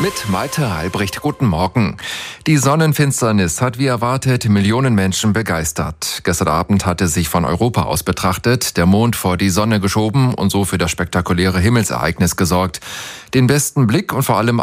Mit Malte Albrecht, guten Morgen. Die Sonnenfinsternis hat wie erwartet Millionen Menschen begeistert. Gestern Abend hatte sich von Europa aus betrachtet der Mond vor die Sonne geschoben und so für das spektakuläre Himmelsereignis gesorgt. Den besten Blick und vor allem